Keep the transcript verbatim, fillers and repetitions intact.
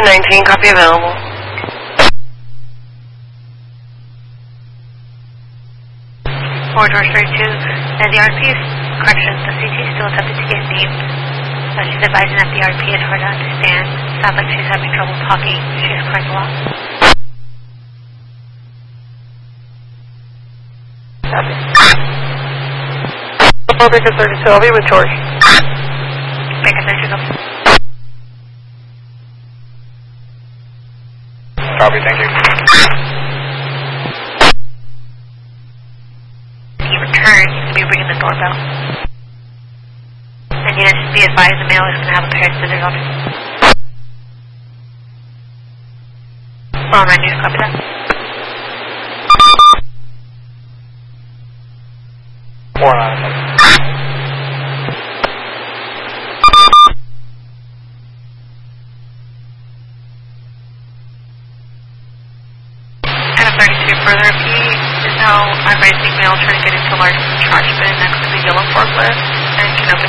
nineteen, copy available. four George thirty-two, as the R P is, correction, the C T is still attempting to get named. Uh, she's advising that the R P is hard to understand. Sounds like she's having trouble talking. She is crying a lot. Copy. Baker thirty-two, I'll be with George. Baker thirty-two, go. Copy, thank you. He returns to be ringing the doorbell. And yes, be advised the male is going to have a pair of scissors on him. Well, nine news, copy that. Four nine. thirty-two, further P is now I'm raising male trying to get into large charge bin next to the yellow forklift and can open